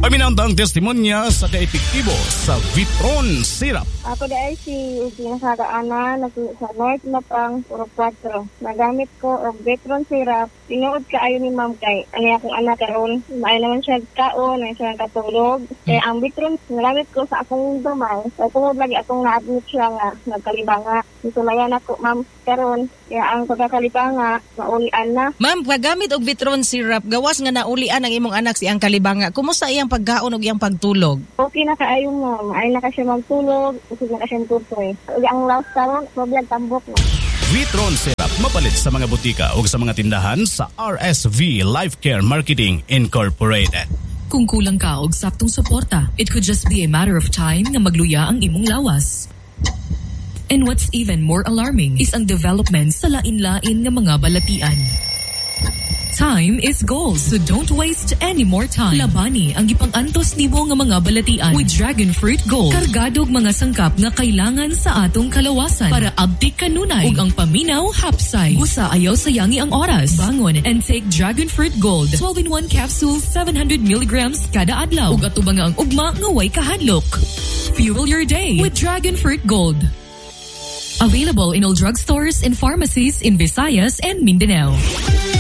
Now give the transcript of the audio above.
Paminantang testimonya sa kaepektibo sa Vitron Syrup. Ako dahil si pinasakaanan sa North Mapang Puro 4. Nagamit ko og Vitron Syrup. Tinuod kaayo ni ma'am kay ano akong anak karon. May naman siya kaon, may siya katulog. Kaya ang Vitron nagamit ko sa akong dumay. Kaya tungod lagi akong na-admit siya nga nagkalibanga. Ito na yan ako ma'am karon. Kaya ang pagkakalibanga naulian na. Ma'am, paggamit og Vitron Syrup, gawas nga naulian ang imong anak si ang kalibanga. Kumusta iyang paggaon og iyang pagtulog? Okay na kaayo ma'am. Ay na kasi magtulog. Kasi na kasi tutoy. Ang last karon, problem tambok na. Vitron Syrup mapalit sa mga butika o sa mga tindahan sa RSV Life Care Marketing Incorporated. Kung kulang ka og saktong suporta, it could just be a matter of time nga magluya ang imong lawas. And what's even more alarming is ang development sa lain-lain nga mga balatian. Time is gold, so don't waste any more time. Labani ang gipang-antos nimo nga mga balatian with Dragon Fruit Gold. Kargadog mga sangkap nga kailangan sa atong kalawasan para abtik kanunay ug ang paminaw hapsay. Usa ayaw sayangi ang oras. Bangon and take Dragon Fruit Gold. 12-in-1 capsule, 700 milligrams kada adlaw. Ug atubang nga ang ugma nga way kahadlok. Fuel your day with Dragon Fruit Gold. Available in all drugstores and pharmacies in Visayas and Mindanao.